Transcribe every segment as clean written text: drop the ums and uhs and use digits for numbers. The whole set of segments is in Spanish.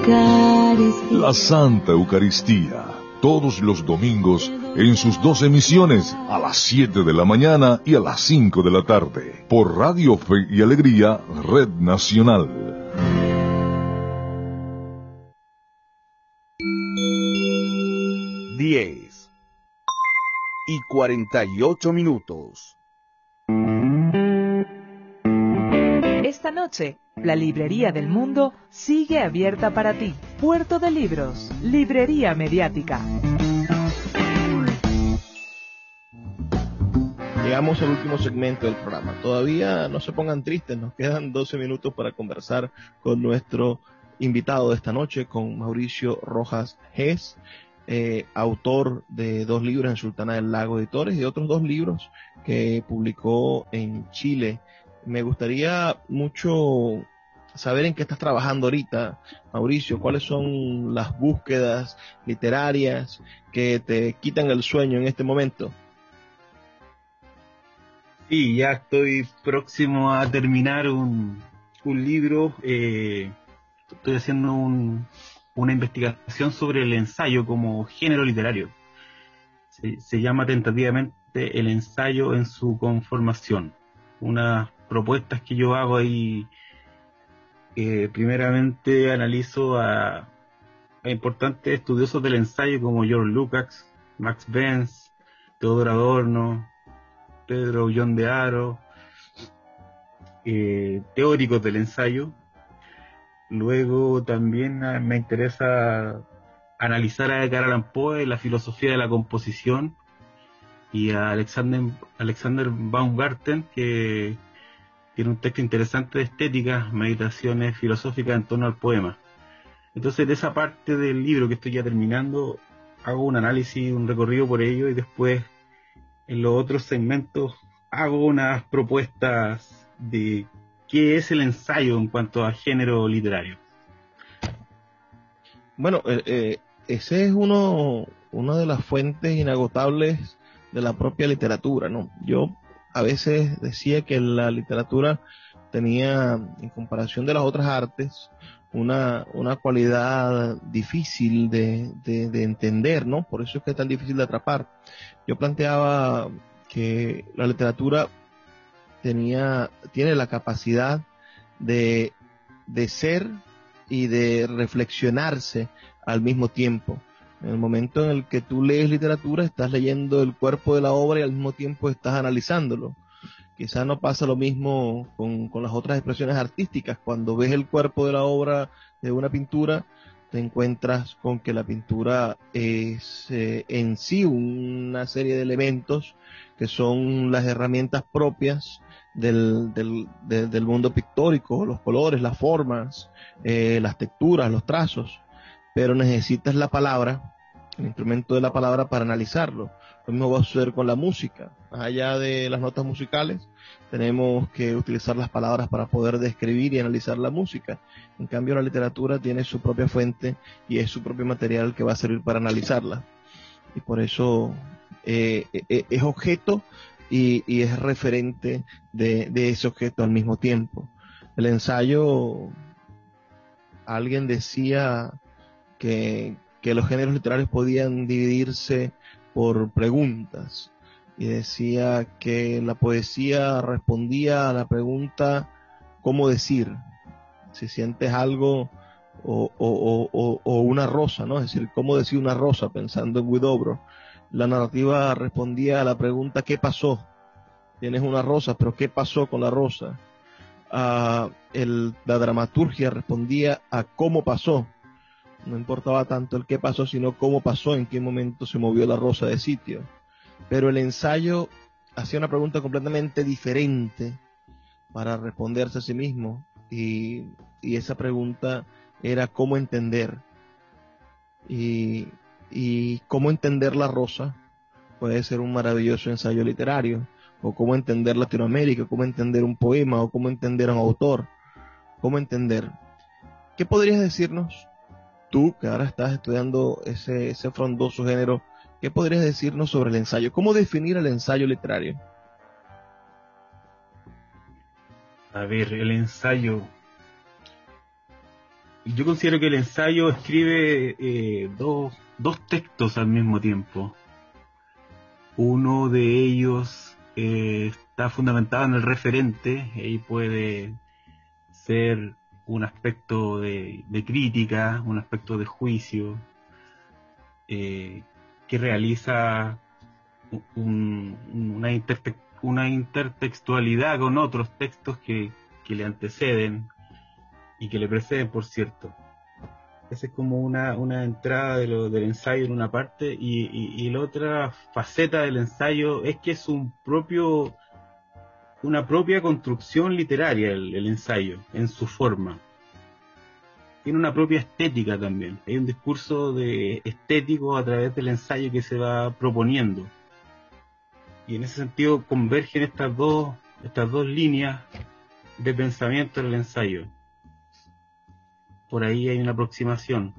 Eucaristía. La Santa Eucaristía, todos los domingos en sus dos emisiones, a las 7 de la mañana y a las 5 de la tarde, por Radio Fe y Alegría, Red Nacional. Diez y 48 minutos. Esta noche, la Librería del Mundo sigue abierta para ti. Puerto de Libros, Librería Mediática. Llegamos al último segmento del programa. Todavía no se pongan tristes, nos quedan 12 minutos para conversar con nuestro invitado de esta noche, con Mauricio Rojas Gess, autor de 2 libros en Sultana del Lago Editores y otros 2 libros que publicó en Chile. Me gustaría mucho saber en qué estás trabajando ahorita, Mauricio. ¿Cuáles son las búsquedas literarias que te quitan el sueño en este momento? Sí, ya estoy próximo a terminar un libro. Estoy haciendo una investigación sobre el ensayo como género literario. Se llama tentativamente El ensayo en su conformación. Unas propuestas que yo hago ahí, primeramente analizo a importantes estudiosos del ensayo como George Lukács, Max Benz, Teodor Adorno, Pedro Ullón de Haro, teóricos del ensayo. Luego también me interesa analizar a Edgar Allan Poe, la filosofía de la composición, y a Alexander Baumgarten, que tiene un texto interesante de estética, meditaciones filosóficas en torno al poema. Entonces, de esa parte del libro que estoy ya terminando, hago un análisis, un recorrido por ello, y después en los otros segmentos hago unas propuestas de qué es el ensayo en cuanto a género literario. Bueno, ese es una de las fuentes inagotables de la propia literatura, ¿no? Yo a veces decía que la literatura tenía, en comparación de las otras artes, una cualidad difícil de entender, ¿no? Por eso es que es tan difícil de atrapar. Yo planteaba que la literatura tiene la capacidad de ser y de reflexionarse al mismo tiempo. En el momento en el que tú lees literatura, estás leyendo el cuerpo de la obra y al mismo tiempo estás analizándolo. Quizás no pasa lo mismo con las otras expresiones artísticas. Cuando ves el cuerpo de la obra de una pintura, te encuentras con que la pintura es en sí una serie de elementos que son las herramientas propias del mundo pictórico, los colores, las formas, las texturas, los trazos, pero necesitas la palabra, el instrumento de la palabra para analizarlo. Lo mismo va a suceder con la música. Más allá de las notas musicales, tenemos que utilizar las palabras para poder describir y analizar la música. En cambio, la literatura tiene su propia fuente y es su propio material que va a servir para analizarla. Y por eso es objeto y es referente de ese objeto al mismo tiempo. El ensayo, alguien decía que los géneros literarios podían dividirse por preguntas, y decía que la poesía respondía a la pregunta ¿cómo decir? Si sientes algo o una rosa, ¿no? Es decir, ¿cómo decir una rosa? Pensando en Huidobro. La narrativa respondía a la pregunta ¿qué pasó? Tienes una rosa, pero ¿qué pasó con la rosa? La dramaturgia respondía a cómo pasó. No importaba tanto el qué pasó, sino cómo pasó, en qué momento se movió la rosa de sitio. Pero el ensayo hacía una pregunta completamente diferente para responderse a sí mismo, y esa pregunta era cómo entender. Y cómo entender la rosa puede ser un maravilloso ensayo literario, o cómo entender Latinoamérica, cómo entender un poema, o cómo entender a un autor, cómo entender. ¿Qué podrías decirnos? Tú, que ahora estás estudiando ese frondoso género, ¿qué podrías decirnos sobre el ensayo? ¿Cómo definir el ensayo literario? A ver, el ensayo. Yo considero que el ensayo escribe dos textos al mismo tiempo. Uno de ellos está fundamentado en el referente, y puede ser un aspecto de crítica, un aspecto de juicio, que realiza una intertextualidad con otros textos que le anteceden y que le preceden, por cierto. Esa es como una entrada del ensayo en una parte, y la otra faceta del ensayo es que es una propia construcción literaria el ensayo, en su forma. Tiene una propia estética también. Hay un discurso estético a través del ensayo que se va proponiendo. Y en ese sentido convergen estas dos líneas de pensamiento en el ensayo. Por ahí hay una aproximación.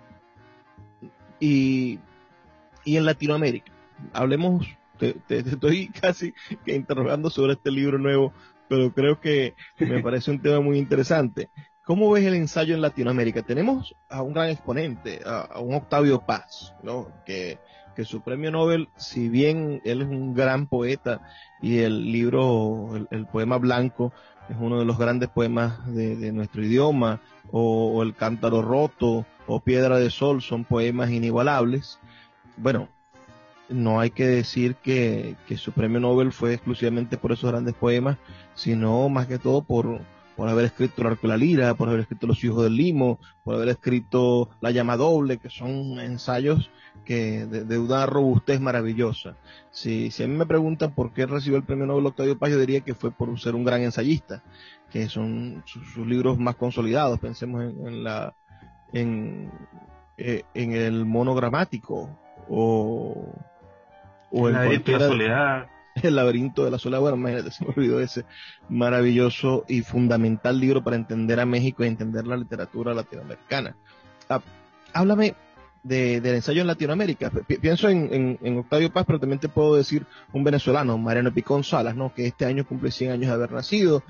Y en Latinoamérica, hablemos, te estoy casi que interrogando sobre este libro nuevo, pero creo que me parece un tema muy interesante. ¿Cómo ves el ensayo en Latinoamérica? Tenemos a un gran exponente, a un Octavio Paz, ¿no? Que su premio Nobel, si bien él es un gran poeta y el libro, el poema Blanco, es uno de los grandes poemas de nuestro idioma, o El Cántaro Roto, o Piedra de Sol, son poemas inigualables. Bueno, no hay que decir que su premio Nobel fue exclusivamente por esos grandes poemas, sino más que todo por haber escrito El Arco y la Lira, por haber escrito Los Hijos del Limo, por haber escrito La Llama Doble, que son ensayos que de una robustez maravillosa. Si a mí me preguntan por qué recibió el premio Nobel Octavio Paz, yo diría que fue por ser un gran ensayista, que son sus libros más consolidados. Pensemos en el monogramático, o en cualquiera, la soledad. El laberinto de la soledad. Bueno, imagínate, se me olvidó ese maravilloso y fundamental libro para entender a México y entender la literatura latinoamericana. Háblame del ensayo en Latinoamérica. Pienso en Octavio Paz, pero también te puedo decir un venezolano, Mariano Picón Salas, ¿no? Que este año cumple 100 años de haber nacido,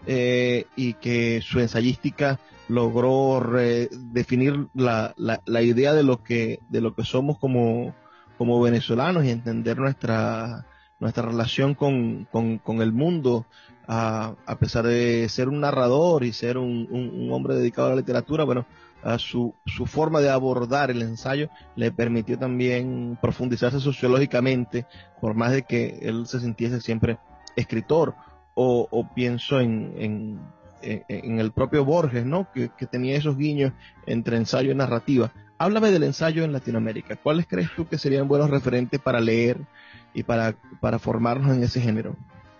y que su ensayística logró definir la idea de lo que somos como venezolanos, y entender nuestra relación con el mundo, a pesar de ser un narrador y ser un hombre dedicado a la literatura. Bueno, a su forma de abordar el ensayo le permitió también profundizarse sociológicamente, por más de que él se sintiese siempre escritor. O pienso en el propio Borges, ¿no? Que tenía esos guiños entre ensayo y narrativa. Háblame del ensayo en Latinoamérica. ¿Cuáles crees tú que serían buenos referentes para leer y para formarnos en ese género?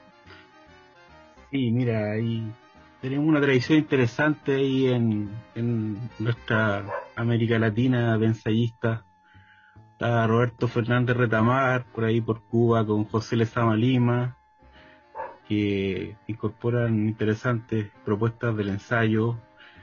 Sí, mira, ahí tenemos una tradición interesante ahí en nuestra América Latina de ensayistas. Está Roberto Fernández Retamar, por ahí por Cuba, con José Lezama Lima, que incorporan interesantes propuestas del ensayo.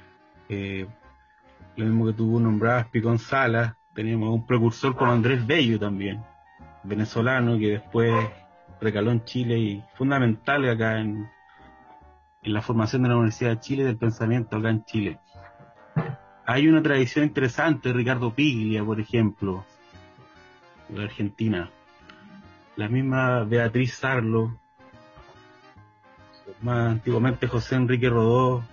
Lo mismo que tú nombrabas, Picón Salas. Tenemos un precursor con Andrés Bello también, venezolano, que después recaló en Chile y fundamental acá en la formación de la Universidad de Chile, del pensamiento acá en Chile. Hay una tradición interesante, Ricardo Piglia, por ejemplo, de Argentina. La misma Beatriz Sarlo, más antiguamente José Enrique Rodó.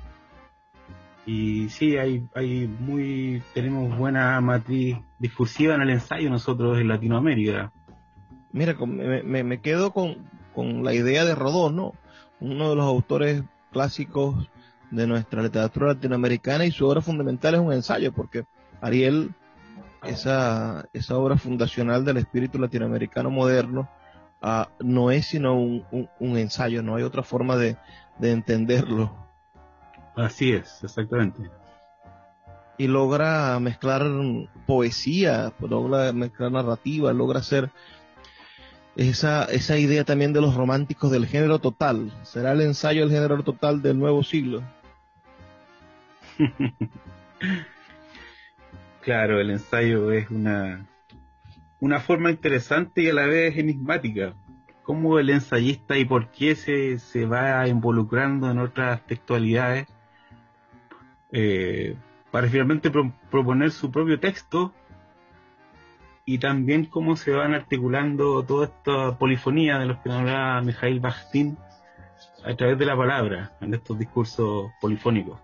Y sí, tenemos buena matriz discursiva en el ensayo nosotros en Latinoamérica. Mira, me quedo con la idea de Rodó, ¿no? Uno de los autores clásicos de nuestra literatura latinoamericana, y su obra fundamental es un ensayo, porque Ariel, esa obra fundacional del espíritu latinoamericano moderno, no es sino un ensayo. No hay otra forma de entenderlo. Así es, exactamente. Y logra mezclar poesía, logra mezclar narrativa, logra hacer esa idea también de los románticos del género total. ¿Será el ensayo el género total del nuevo siglo? Claro, el ensayo es una forma interesante y a la vez enigmática. Cómo el ensayista y por qué se va involucrando en otras textualidades, para finalmente proponer su propio texto, y también cómo se van articulando toda esta polifonía de los que hablaba Mikhail Bakhtin a través de la palabra en estos discursos polifónicos.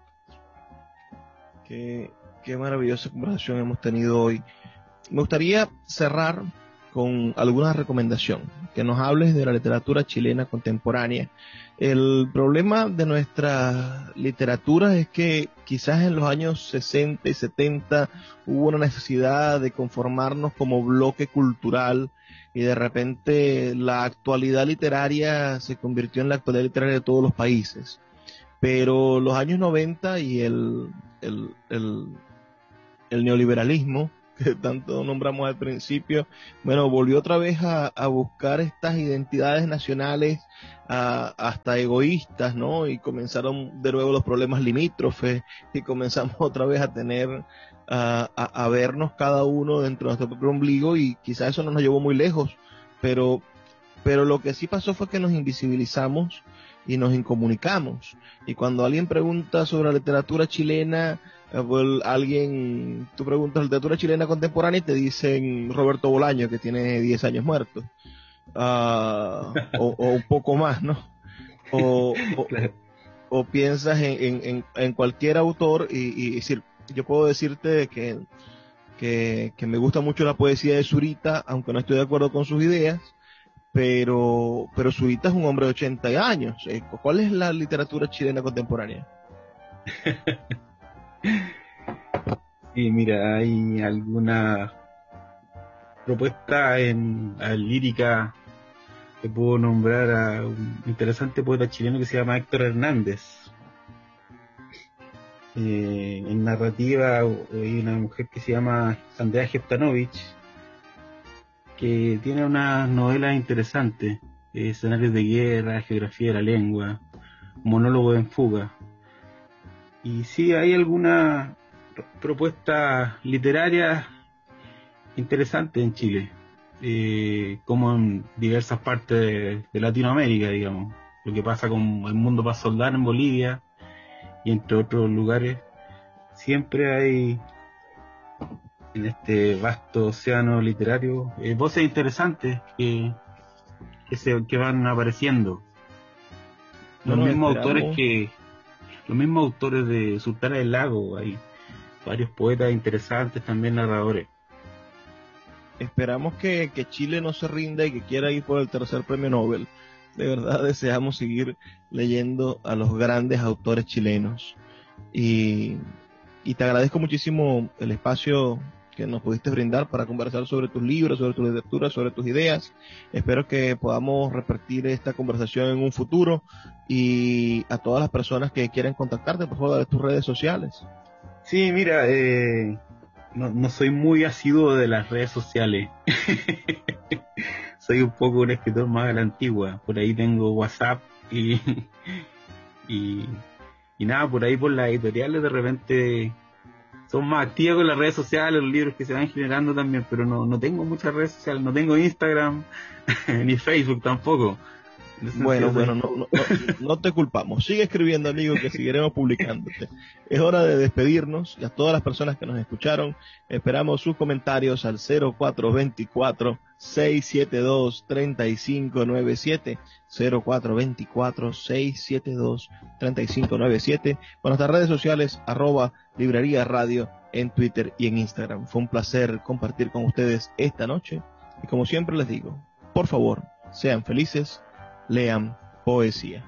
Qué maravillosa conversación hemos tenido hoy. Me gustaría cerrar con alguna recomendación, que nos hables de la literatura chilena contemporánea. El problema de nuestra literatura es que quizás en los años 60 y 70 hubo una necesidad de conformarnos como bloque cultural, y de repente la actualidad literaria se convirtió en la actualidad literaria de todos los países. Pero los años 90 y el neoliberalismo, que tanto nombramos al principio, bueno, volvió otra vez a buscar estas identidades nacionales hasta egoístas, ¿no? Y comenzaron de nuevo los problemas limítrofes, y comenzamos otra vez a tener, a vernos cada uno dentro de nuestro propio ombligo, y quizás eso no nos llevó muy lejos, pero lo que sí pasó fue que nos invisibilizamos y nos incomunicamos. Y cuando alguien pregunta sobre la literatura chilena, tú preguntas literatura chilena contemporánea y te dicen Roberto Bolaño, que tiene 10 años muerto, o un poco más, ¿no? O piensas en cualquier autor, y decir, yo puedo decirte que me gusta mucho la poesía de Zurita, aunque no estoy de acuerdo con sus ideas, pero Zurita es un hombre de 80 años. ¿Cuál es la literatura chilena contemporánea? Sí, mira, hay alguna propuesta en lírica que puedo nombrar a un interesante poeta chileno que se llama Héctor Hernández. En narrativa hay una mujer que se llama Andrea Jeftanovich, que tiene unas novelas interesantes, escenarios de guerra, geografía de la lengua, monólogo en fuga. Y sí, hay alguna propuesta literaria interesante en Chile, como en diversas partes de Latinoamérica, digamos. Lo que pasa con El mundo para soldar en Bolivia y entre otros lugares, siempre hay en este vasto océano literario voces interesantes que van apareciendo. Los mismos autores de Sultana del Lago, hay varios poetas interesantes, también narradores. Esperamos que Chile no se rinda y que quiera ir por el tercer premio Nobel. De verdad deseamos seguir leyendo a los grandes autores chilenos. Y te agradezco muchísimo el espacio que nos pudiste brindar para conversar sobre tus libros, sobre tu literatura, sobre tus ideas. Espero que podamos repetir esta conversación en un futuro, y a todas las personas que quieran contactarte, por favor, de tus redes sociales. Sí, mira, no soy muy asiduo de las redes sociales. Soy un poco un escritor más a la antigua. Por ahí tengo WhatsApp y nada, por ahí por las editoriales de repente son más activas con las redes sociales, los libros que se van generando también, pero no tengo muchas redes sociales, no tengo Instagram ni Facebook tampoco. Bueno, no te culpamos. Sigue escribiendo, amigo, que seguiremos publicándote. Es hora de despedirnos, y a todas las personas que nos escucharon, esperamos sus comentarios al 0424-672-3597, 0424-672-3597, con nuestras redes sociales, @Librería Radio, en Twitter y en Instagram. Fue un placer compartir con ustedes esta noche, y como siempre les digo, por favor, sean felices, lean poesía.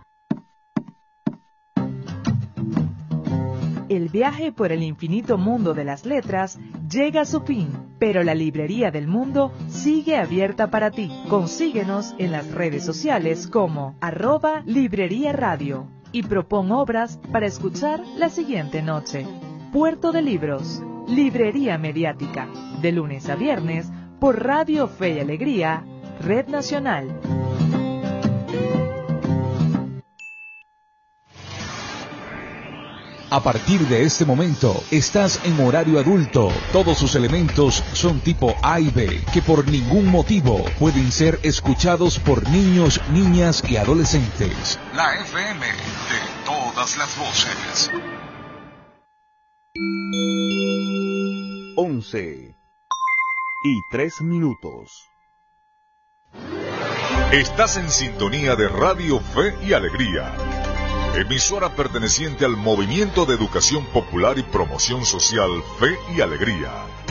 El viaje por el infinito mundo de las letras llega a su fin, pero la Librería del Mundo sigue abierta para ti. Consíguenos en las redes sociales como @Librería Radio y propon obras para escuchar la siguiente noche. Puerto de Libros, Librería Mediática, de lunes a viernes por Radio Fe y Alegría, Red Nacional. A partir de este momento, estás en horario adulto. Todos sus elementos son tipo A y B, que por ningún motivo pueden ser escuchados por niños, niñas y adolescentes. La FM de todas las voces. 11:03. Estás en sintonía de Radio Fe y Alegría, emisora perteneciente al Movimiento de Educación Popular y Promoción Social Fe y Alegría.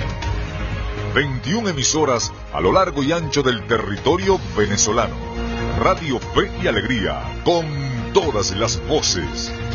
21 emisoras a lo largo y ancho del territorio venezolano. Radio Fe y Alegría, con todas las voces.